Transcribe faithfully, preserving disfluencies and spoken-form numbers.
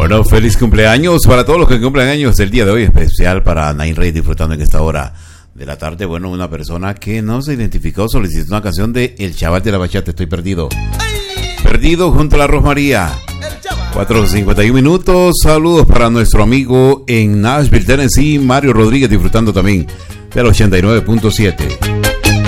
Bueno, feliz cumpleaños para todos los que cumplen años el día de hoy, especial para Nain Rey disfrutando en esta hora de la tarde. Bueno, una persona que no se identificó solicitó una canción de El Chaval de la Bachata, Estoy Perdido. ¡Ay! Perdido junto a la Rosmaría. cuatro cincuenta y uno minutos. Saludos para nuestro amigo en Nashville, Tennessee, Mario Rodríguez, disfrutando también del ochenta y nueve punto siete.